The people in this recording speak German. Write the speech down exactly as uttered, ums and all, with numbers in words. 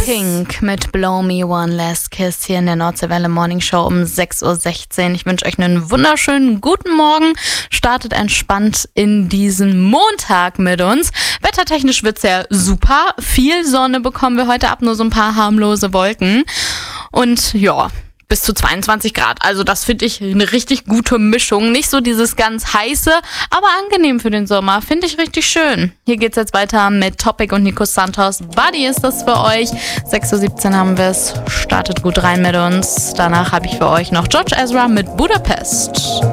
Pink mit Blow Me One Last Kiss hier in der Nordseewelle Morning Show um sechs Uhr sechzehn. Ich wünsche euch einen wunderschönen guten Morgen. Startet entspannt in diesen Montag mit uns. Wettertechnisch wird's ja super. Viel Sonne bekommen wir heute ab, nur so ein paar harmlose Wolken. Und ja, bis zu zweiundzwanzig Grad. Also das finde ich eine richtig gute Mischung. Nicht so dieses ganz heiße, aber angenehm für den Sommer. Finde ich richtig schön. Hier geht's jetzt weiter mit Topic und Nico Santos. Buddy ist das für euch. sechs Uhr siebzehn haben wir es. Startet gut rein mit uns. Danach habe ich für euch noch George Ezra mit Budapest.